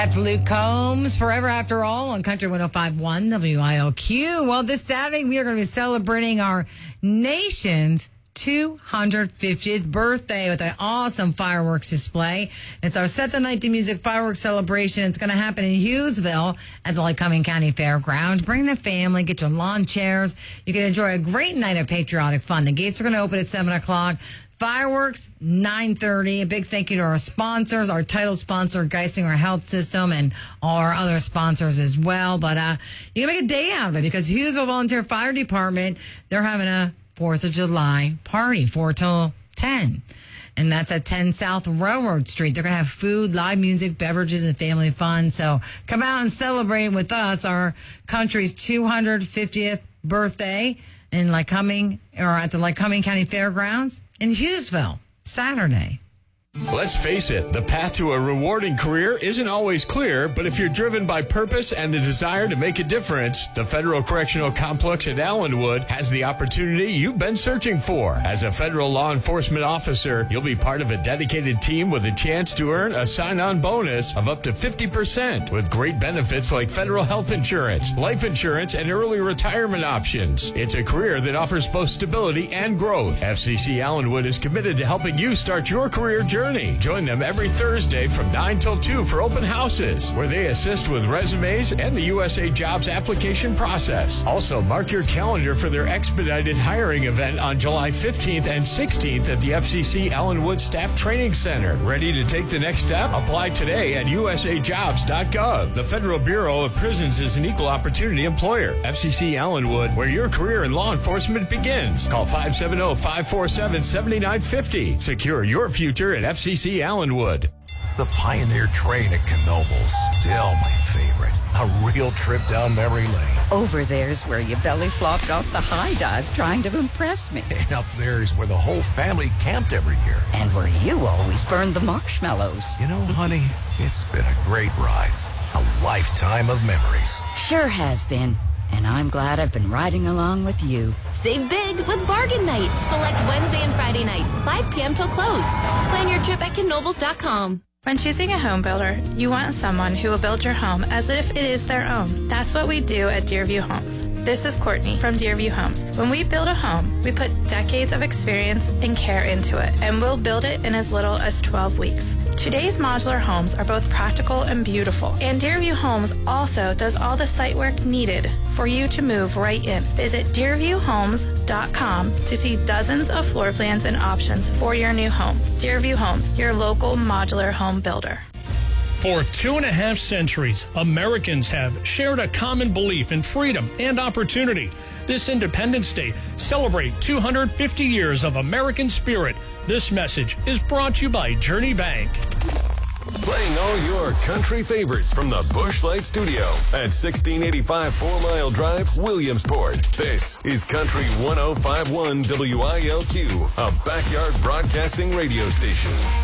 That's Luke Combs, Forever After All on Country 105.1 WILQ. Well, this Saturday we are going to be celebrating our nation's 250th birthday with an awesome fireworks display. It's our Set the Night to Music fireworks celebration. It's going to happen in Hughesville at the Lycoming County Fairgrounds. Bring the family, get your lawn chairs. You can enjoy a great night of patriotic fun. The gates are going to open at 7 o'clock. Fireworks, 9:30. A big thank you to our sponsors, our title sponsor, Geisinger Health System, and all our other sponsors as well. But you can make a day out of it because Hughesville Volunteer Fire Department, they're having a 4th of July party, 4 till 10. And that's at 10 South Railroad Street. They're going to have food, live music, beverages, and family fun. So come out and celebrate with us our country's 250th birthday in Lycoming, or at the Lycoming County Fairgrounds in Hughesville, Saturday. Let's face it, the path to a rewarding career isn't always clear, but if you're driven by purpose and the desire to make a difference, the Federal Correctional Complex at Allenwood has the opportunity you've been searching for. As a federal law enforcement officer, you'll be part of a dedicated team with a chance to earn a sign-on bonus of up to 50% with great benefits like federal health insurance, life insurance, and early retirement options. It's a career that offers both stability and growth. FCC Allenwood is committed to helping you start your career journey. Join them every Thursday from 9 till 2 for open houses, where they assist with resumes and the USA Jobs application process. Also, mark your calendar for their expedited hiring event on July 15th and 16th at the FCC Allenwood Staff Training Center. Ready to take the next step? Apply today at usajobs.gov. The Federal Bureau of Prisons is an equal opportunity employer. FCC Allenwood, where your career in law enforcement begins. Call 570-547-7950. Secure your future at FCC Allenwood. The Pioneer Train at Knoebels, still my favorite. A real trip down memory lane. Over there's where you belly flopped off the high dive trying to impress me. And up there's where the whole family camped every year. And where you always burned the marshmallows. You know, honey, it's been a great ride. A lifetime of memories. Sure has been. And I'm glad I've been riding along with you. Save big with Bargain Night. Select Wednesday and Friday nights, 5 p.m. till close. Plan your trip at knoebels.com. When choosing a home builder, you want someone who will build your home as if it is their own. That's what we do at Deerview Homes. This is Courtney from Deerview Homes. When we build a home, we put decades of experience and care into it, and we'll build it in as little as 12 weeks. Today's modular homes are both practical and beautiful, and Deerview Homes also does all the site work needed for you to move right in. Visit DeerviewHomes.com to see dozens of floor plans and options for your new home. Deerview Homes, your local modular home builder. For 2.5 centuries, Americans have shared a common belief in freedom and opportunity. This Independence Day, celebrate 250 years of American spirit. This message is brought to you by Journey Bank. Playing all your country favorites from the Busch Light Studio at 1685 4 Mile Drive, Williamsport. This is Country 105.1 WILQ, a backyard broadcasting radio station.